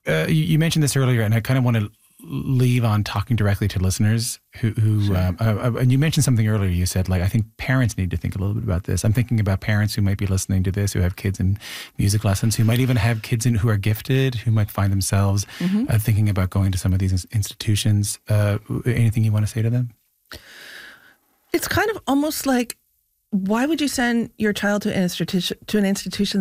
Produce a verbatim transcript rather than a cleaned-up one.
uh, you, you mentioned this earlier, and I kind of want to leave on talking directly to listeners who, who Sure. um, uh, and you mentioned something earlier. You said, like, I think parents need to think a little bit about this. I'm thinking about parents who might be listening to this, who have kids in music lessons, who might even have kids in who are gifted, who might find themselves Mm-hmm. uh, thinking about going to some of these institutions. Uh, anything you want to say to them? It's kind of almost like, why would you send your child to an institution to an institution